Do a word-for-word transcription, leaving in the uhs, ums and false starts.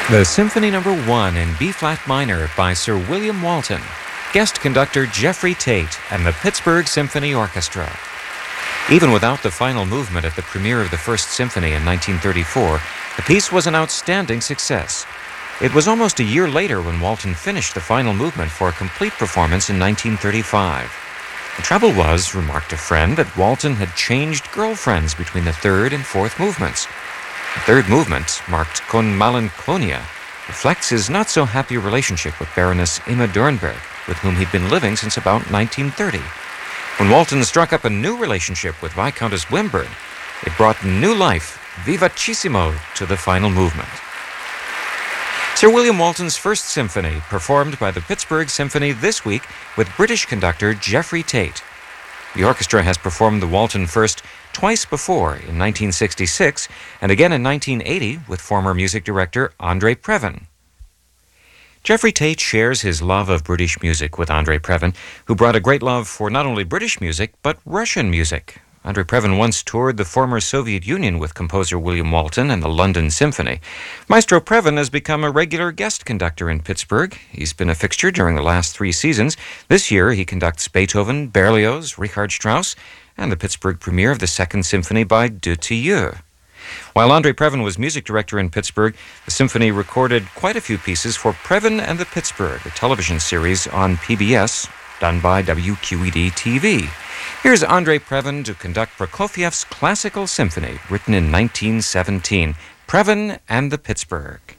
The Symphony Number One in B-flat minor by Sir William Walton, guest conductor Jeffrey Tate, and the Pittsburgh Symphony Orchestra. Even without the final movement at the premiere of the First Symphony in nineteen thirty-four, the piece was an outstanding success. It was almost a year later when Walton finished the final movement for a complete performance in nineteen thirty-five. The trouble was, remarked a friend, that Walton had changed girlfriends between the third and fourth movements. The third movement, marked Con Malinconia, reflects his not-so-happy relationship with Baroness Emma Dornberg, with whom he'd been living since about nineteen thirty. When Walton struck up a new relationship with Viscountess Wimburn, it brought new life, vivacissimo, to the final movement. Sir William Walton's First Symphony, performed by the Pittsburgh Symphony this week with British conductor Jeffrey Tate. The orchestra has performed the Walton First twice before, in nineteen sixty-six and again in nineteen eighty with former music director Andre Previn. Jeffrey Tate shares his love of British music with Andre Previn, who brought a great love for not only British music, but Russian music. Andre Previn once toured the former Soviet Union with composer William Walton and the London Symphony. Maestro Previn has become a regular guest conductor in Pittsburgh. He's been a fixture during the last three seasons. This year, he conducts Beethoven, Berlioz, Richard Strauss, and the Pittsburgh premiere of the Second Symphony by Dutilleux. While Andre Previn was music director in Pittsburgh, the symphony recorded quite a few pieces for Previn and the Pittsburgh, a television series on P B S done by W Q E D T V. Here's Andre Previn to conduct Prokofiev's Classical Symphony, written in nineteen seventeen, Previn and the Pittsburgh.